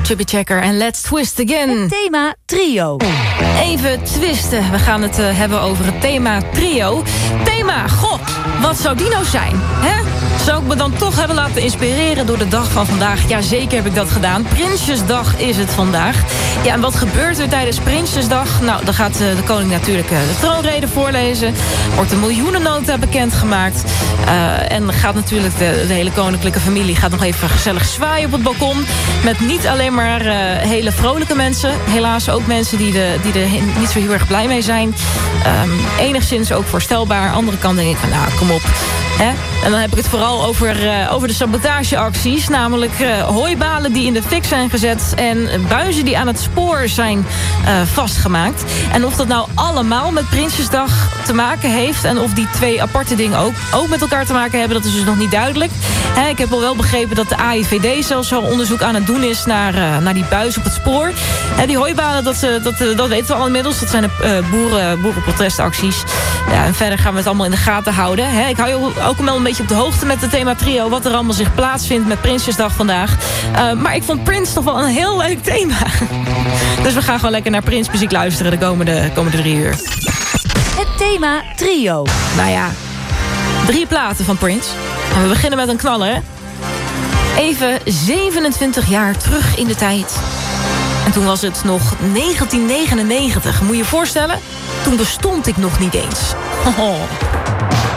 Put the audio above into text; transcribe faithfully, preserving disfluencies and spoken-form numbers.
Chubby Checker en Let's Twist Again. Het thema trio. Even twisten. We gaan het uh, hebben over het thema trio. Thema, god, wat zou die nou zijn? Hè? Zou ik me dan toch hebben laten inspireren door de dag van vandaag? Jazeker heb ik dat gedaan. Prinsjesdag is het vandaag. Ja, en wat gebeurt er tijdens Prinsjesdag? Nou, dan gaat uh, de koning natuurlijk uh, de troonrede voorlezen. Wordt een miljoenennota bekendgemaakt. Uh, en gaat natuurlijk de, de hele koninklijke familie gaat nog even gezellig zwaaien op het balkon. Met niet alleen maar uh, hele vrolijke mensen. Helaas ook mensen die, de, die er niet zo heel erg blij mee zijn. Um, enigszins ook voorstelbaar. Andere kant denk ik van, nou, kom op. Hè? En dan heb ik het vooral over, uh, over de sabotageacties. Namelijk uh, hooibalen die in de fik zijn gezet. En buizen die aan het spoor zijn uh, vastgemaakt. En of dat nou allemaal met Prinsjesdag te maken heeft. En of die twee aparte dingen ook, ook met elkaar te maken hebben. Dat is dus nog niet duidelijk. Hè, ik heb al wel begrepen dat de A I V D zelfs al onderzoek aan het doen is. Naar, uh, naar die buis op het spoor. Hè, die hooibalen, dat, uh, dat, uh, dat weten we al inmiddels. Dat zijn de uh, boeren, boerenprotestacties. Ja, en verder gaan we het allemaal in de gaten houden. Hè. Ik hou je ook wel een beetje op de hoogte met het thema trio. Wat er allemaal zich plaatsvindt met Prinsjesdag vandaag. Uh, maar ik vond Prince toch wel een heel leuk thema. Dus we gaan gewoon lekker naar Prince muziek luisteren de komende, komende drie uur. Het thema trio. Nou ja, drie platen van Prince. En we beginnen met een knaller, hè? Even zevenentwintig jaar terug in de tijd. En toen was het nog negentien negenennegentig. Moet je je voorstellen? Toen bestond ik nog niet eens. Oh.